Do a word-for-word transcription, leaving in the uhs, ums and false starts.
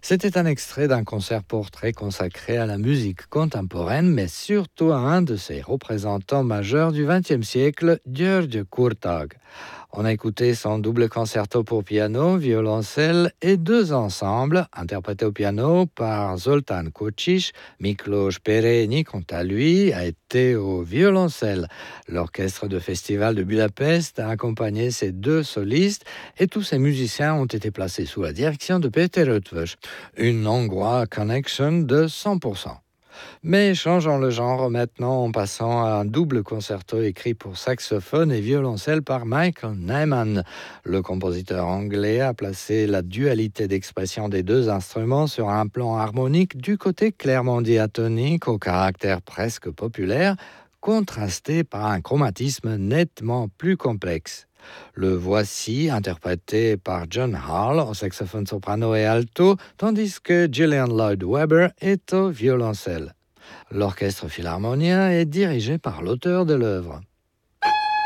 C'était un extrait d'un concert-portrait consacré à la musique contemporaine, mais surtout à un de ses représentants majeurs du vingtième siècle, György Kurtág. On a écouté son double concerto pour piano, violoncelle et deux ensembles, interprétés au piano par Zoltán Kocsis. Miklós Perényi, quant à lui, a été au violoncelle. L'orchestre de festival de Budapest a accompagné ces deux solistes et tous ces musiciens ont été placés sous la direction de Péter Ötvös, une Hongrois connection de cent pour cent. Mais changeons le genre maintenant en passant à un double concerto écrit pour saxophone et violoncelle par Michael Nyman. Le compositeur anglais a placé la dualité d'expression des deux instruments sur un plan harmonique du côté clairement diatonique au caractère presque populaire, contrasté par un chromatisme nettement plus complexe. Le voici interprété par John Hall au saxophone soprano et alto, tandis que Gillian Lloyd Webber est au violoncelle. L'orchestre philharmonien est dirigé par l'auteur de l'œuvre.